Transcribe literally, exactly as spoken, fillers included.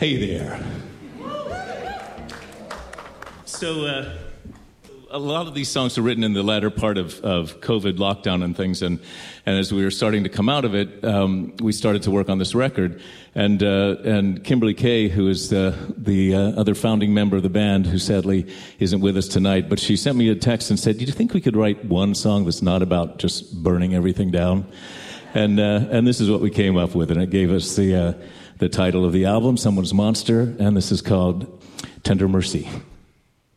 Hey there. So, uh, a lot of these songs are written in the latter part of, of COVID lockdown and things, and, and as we were starting to come out of it, um, we started to work on this record. And uh, and Kimberly Kay, who is uh, the uh, other founding member of the band, who sadly isn't with us tonight, but she sent me a text and said, "Do you think we could write one song that's not about just burning everything down?" And uh, and this is what we came up with, and it gave us the uh, the title of the album, Someone's Monster, and this is called Tender Mercy.